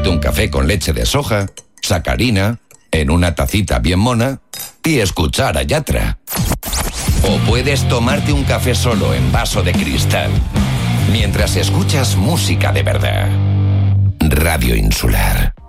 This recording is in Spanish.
tomarte un café con leche de soja, sacarina, en una tacita bien mona y escuchar a Yatra. O puedes tomarte un café solo en vaso de cristal, mientras escuchas música de verdad. Radio Insular.